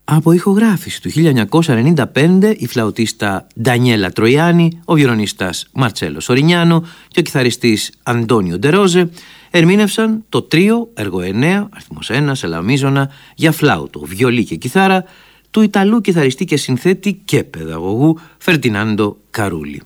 Από ηχογράφηση του 1995 η φλαουτίστα Ντανιέλα Τροιάνι, ο βιολονίστας Μαρτσέλο Σορινιάνο και ο κιθαριστής Αντώνιο Ντερόζε ερμήνευσαν το τρίο έργο 9, αριθμός 1, σε λα μείζωνα, για φλάουτο, βιολί και κιθάρα του Ιταλού κιθαριστή και συνθέτη και παιδαγωγού Φερντινάντο Καρούλι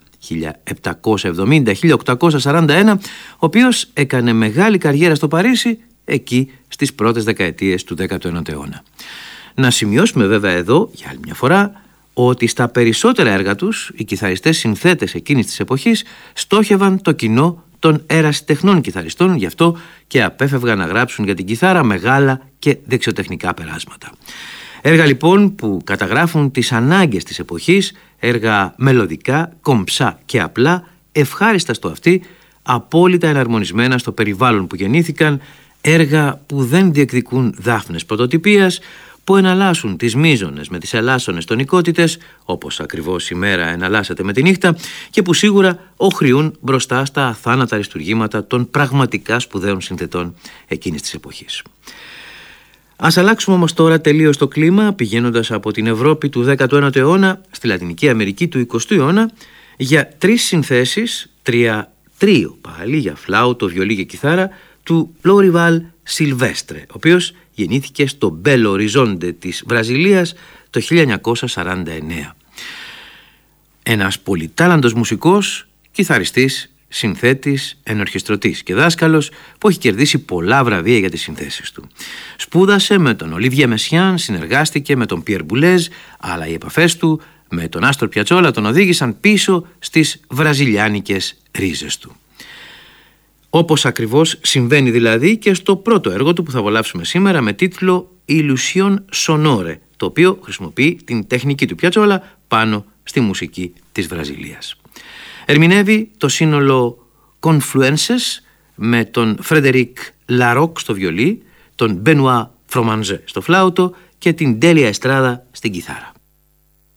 1770-1841, ο οποίος έκανε μεγάλη καριέρα στο Παρίσι εκεί στις πρώτες δεκαετίες του 19ου αιώνα. Να σημειώσουμε βέβαια εδώ, για άλλη μια φορά, ότι στα περισσότερα έργα τους οι κιθαριστές συνθέτες εκείνης της εποχής στόχευαν το κοινό των ερασιτεχνών κιθαριστών, γι' αυτό και απέφευγαν να γράψουν για την κιθάρα μεγάλα και δεξιοτεχνικά περάσματα. Έργα λοιπόν που καταγράφουν τις ανάγκες της εποχής, έργα μελωδικά, κομψά και απλά, ευχάριστα στο αυτί, απόλυτα εναρμονισμένα στο περιβάλλον που γεννήθηκαν, έργα που δεν διεκδικούν δάφνες πρωτοτυπίας, που εναλλάσσουν τις μείζονες με τις ελάσσονες τονικότητες, όπως ακριβώς η μέρα εναλλάσσεται με τη νύχτα, και που σίγουρα οχριούν μπροστά στα αθάνατα αριστουργήματα των πραγματικά σπουδαίων συνθετών εκείνης της εποχής. Ας αλλάξουμε όμως τώρα τελείως το κλίμα, πηγαίνοντας από την Ευρώπη του 19ου αιώνα στη Λατινική Αμερική του 20ου αιώνα για τρεις συνθέσεις, τρίο πάλι για φλάουτο, βιολί και κιθάρα του Λόριβαλ Σιλβέστρε, ο οποίος γεννήθηκε στο Μπέλο Οριζόντε της Βραζιλίας το 1949. Ένας πολυτάλαντος μουσικός, κιθαριστής, συνθέτης, ενορχιστρωτής και δάσκαλος που έχει κερδίσει πολλά βραβεία για τις συνθέσεις του. Σπούδασε με τον Ολίβιε Μεσιάν, συνεργάστηκε με τον Πιέρ Μπουλέζ, αλλά οι επαφές του με τον Άστορ Πιατσόλα τον οδήγησαν πίσω στις βραζιλιάνικες ρίζες του. Όπως ακριβώς συμβαίνει δηλαδή και στο πρώτο έργο του που θα απολαύσουμε σήμερα με τίτλο «Illusion Sonore», το οποίο χρησιμοποιεί την τεχνική του Πιατσόλα πάνω στη μουσική της Βραζιλίας. Ερμηνεύει το σύνολο Confluences με τον Φρέντερικ Λαρόκ στο βιολί, τον Μπενουά Φρομαντζέ στο φλάουτο και την Ντέλια Εστράδα στην κιθάρα.